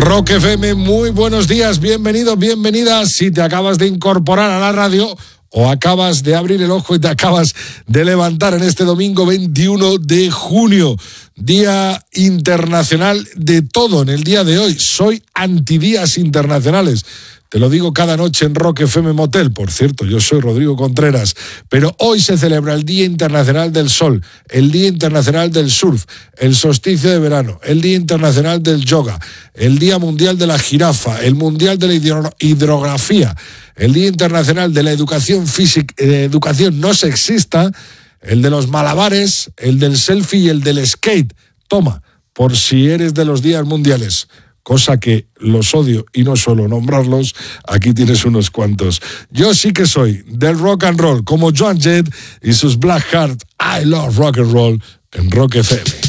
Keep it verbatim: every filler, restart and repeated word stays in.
Rock F M, muy buenos días, bienvenidos, bienvenidas. Si te acabas de incorporar a la radio o acabas de abrir el ojo y te acabas de levantar en este domingo veintiuno de junio, Día Internacional de todo en el día de hoy. Soy antidías internacionales. Te lo digo cada noche en Rock F M Motel. Por cierto, yo soy Rodrigo Contreras, pero hoy se celebra el Día Internacional del Sol, el Día Internacional del Surf, el solsticio de verano, el Día Internacional del Yoga, el Día Mundial de la Jirafa, el Mundial de la hidro- Hidrografía, el Día Internacional de la Educación Física, eh, Educación No Sexista, el de los malabares, el del selfie y el del skate. Toma, por si eres de los días mundiales. Cosa que los odio y no suelo nombrarlos, aquí tienes unos cuantos. Yo sí que soy del rock and roll, como Joan Jett y sus Black Heart. I love rock and roll en Rock F M.